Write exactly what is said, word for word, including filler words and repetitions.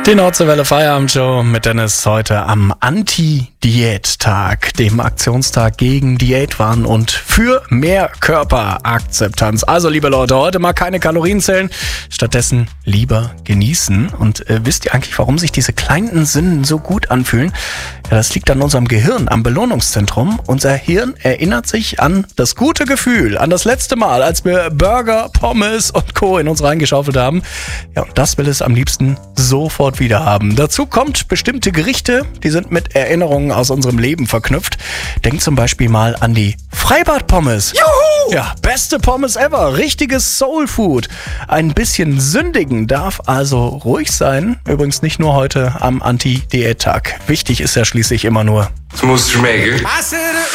Die Nordseewelle Feierabendshow mit Dennis heute am Anti-Diät-Tag, dem Aktionstag gegen Diätwahn und für mehr Körperakzeptanz. Also liebe Leute, heute mal keine Kalorien zählen, stattdessen lieber genießen. Und äh, wisst ihr eigentlich, warum sich diese kleinen Sünden so gut anfühlen? Ja, das liegt an unserem Gehirn, am Belohnungszentrum. Unser Hirn erinnert sich an das gute Gefühl, an das letzte Mal, als wir Burger, Pommes und Co. in uns reingeschaufelt haben. Ja, und das will es am liebsten sofort wieder haben. Dazu kommt bestimmte Gerichte, die sind mit Erinnerungen aus unserem Leben verknüpft. Denkt zum Beispiel mal an die Freibad-Pommes. Juhu! Ja, beste Pommes ever. Richtiges Soulfood. Ein bisschen sündigen darf also ruhig sein. Übrigens nicht nur heute am Anti-Diät-Tag. Wichtig ist ja schließlich immer nur: Es muss schmecken.